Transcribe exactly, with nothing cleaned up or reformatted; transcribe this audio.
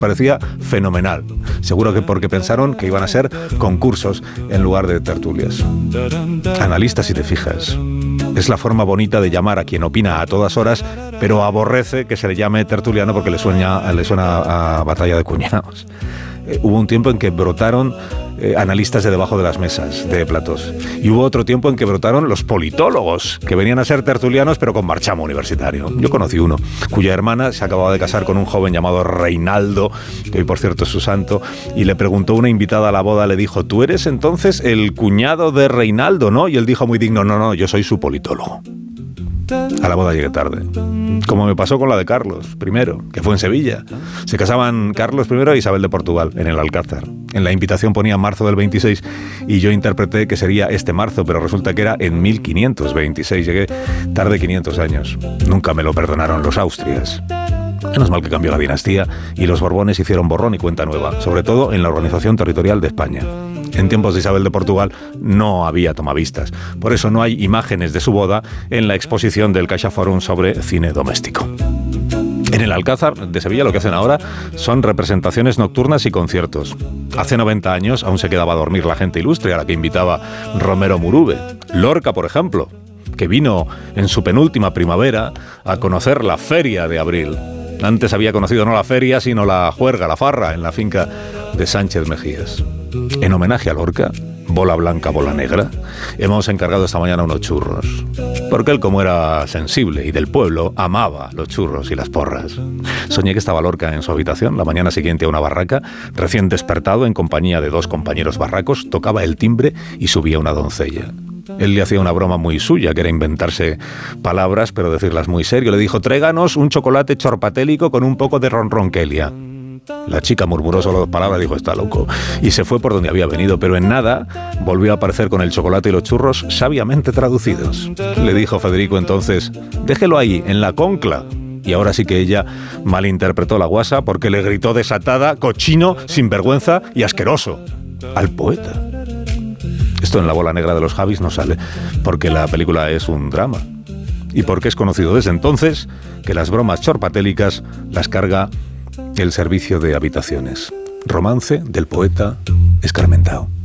parecía fenomenal. Seguro que porque pensaron que iban a ser concursos en lugar de tertulias. Analista, si te fijas. Es la forma bonita de llamar a quien opina a todas horas, pero aborrece que se le llame tertuliano porque le suena, le suena a batalla de cuñados. Eh, hubo un tiempo en que brotaron eh, analistas de debajo de las mesas de platos. Y hubo otro tiempo en que brotaron los politólogos, que venían a ser tertulianos pero con marchamo universitario. Yo conocí uno, cuya hermana se acababa de casar con un joven llamado Reinaldo, que hoy por cierto es su santo, y le preguntó una invitada a la boda, le dijo: ¿tú eres entonces el cuñado de Reinaldo, no? Y él dijo muy digno: no, no, yo soy su politólogo. A la boda llegué tarde, como me pasó con la de Carlos primero, que fue en Sevilla. Se casaban Carlos primero e Isabel de Portugal, en el Alcázar. En la invitación ponía marzo del veintiséis y yo interpreté que sería este marzo, pero resulta que era en mil quinientos veintiséis. Llegué tarde quinientos años. Nunca me lo perdonaron los Austrias. Menos mal que cambió la dinastía y los Borbones hicieron borrón y cuenta nueva, sobre todo en la organización territorial de España. En tiempos de Isabel de Portugal no había tomavistas. Por eso no hay imágenes de su boda en la exposición del CaixaForum sobre cine doméstico. En el Alcázar de Sevilla lo que hacen ahora son representaciones nocturnas y conciertos. Hace noventa años aún se quedaba a dormir la gente ilustre a la que invitaba Romero Murube. Lorca, por ejemplo, que vino en su penúltima primavera a conocer la feria de abril. Antes había conocido no la feria, sino la juerga, la farra, en la finca de Sánchez Mejías. En homenaje a Lorca, bola blanca, bola negra, hemos encargado esta mañana unos churros. Porque él, como era sensible y del pueblo, amaba los churros y las porras. Soñé que estaba Lorca en su habitación la mañana siguiente a una barraca, recién despertado en compañía de dos compañeros barracos, tocaba el timbre y subía una doncella. Él le hacía una broma muy suya, que era inventarse palabras, pero decirlas muy serio. Le dijo: tráiganos un chocolate chorpatélico con un poco de ronronquelia. La chica murmuró solo dos palabras y dijo: está loco. Y se fue por donde había venido, pero en nada volvió a aparecer con el chocolate y los churros sabiamente traducidos. Le dijo Federico entonces: déjelo ahí, en la concla. Y ahora sí que ella malinterpretó la guasa porque le gritó desatada: cochino, sinvergüenza y asqueroso al poeta. Esto en La bola negra de los Javis no sale, porque la película es un drama. Y porque es conocido desde entonces que las bromas chorpatélicas las carga el servicio de habitaciones. Romance del poeta escarmentado.